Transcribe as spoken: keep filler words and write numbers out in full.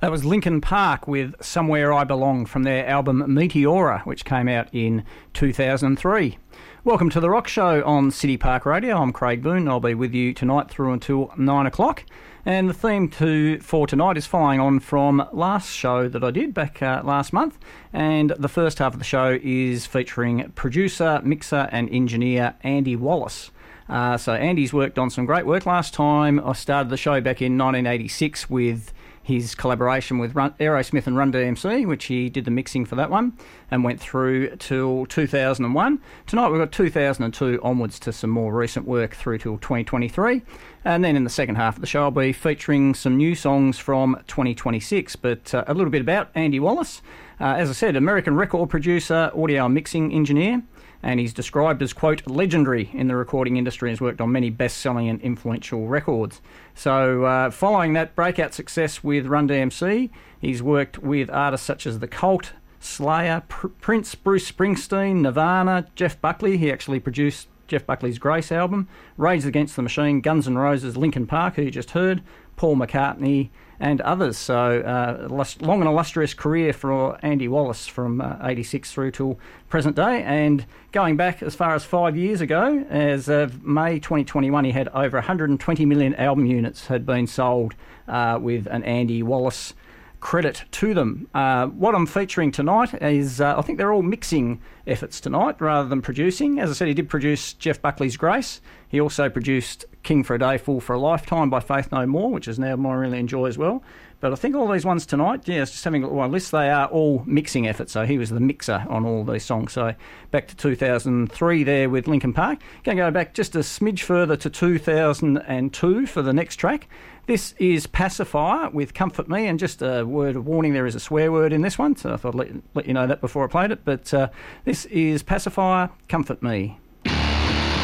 That was Linkin Park with Somewhere I Belong from their album Meteora, which came out in two thousand three. Welcome to The Rock Show on City Park Radio. I'm Craig Boone. I'll be with you tonight through until nine o'clock. And the theme to for tonight is following on from last show that I did back uh, last month. And the first half of the show is featuring producer, mixer and engineer Andy Wallace. Uh, so Andy's worked on some great work. Last time I started the show back in nineteen eighty-six with his collaboration with Run, Aerosmith and Run D M C, which he did the mixing for that one, and went through till two thousand one. Tonight we've got two thousand two onwards to some more recent work through till twenty twenty-three. And then in the second half of the show I'll be featuring some new songs from twenty twenty-six. But uh, a little bit about Andy Wallace. Uh, as I said, American record producer, audio and mixing engineer. And he's described as, quote, legendary in the recording industry and has worked on many best-selling and influential records. So uh, following that breakout success with Run D M C, he's worked with artists such as The Cult, Slayer, Pr- Prince, Bruce Springsteen, Nirvana, Jeff Buckley. He actually produced Jeff Buckley's Grace album, Rage Against the Machine, Guns N' Roses, Linkin Park, who you just heard, Paul McCartney, and others. So uh, long and illustrious career for Andy Wallace from uh, eighty-six through till present day. And going back as far as five years ago, as of May twenty twenty-one, he had over one hundred twenty million album units had been sold uh, with an Andy Wallace credit to them. Uh, what I'm featuring tonight is, uh, I think they're all mixing efforts tonight rather than producing. As I said, he did produce Jeff Buckley's Grace. He also produced King for a Day, Fool for a Lifetime by Faith No More, which is now I really enjoy as well. But I think all these ones tonight, yeah, just having a look at my list, they are all mixing efforts. So he was the mixer on all these songs. So back to two thousand three there with Linkin Park. Going to go back just a smidge further to two thousand two for the next track. This is Pacifier with Comfort Me, and just a word of warning, there is a swear word in this one, so I thought I'd let, let you know that before I played it. But uh, this is Pacifier, Comfort Me.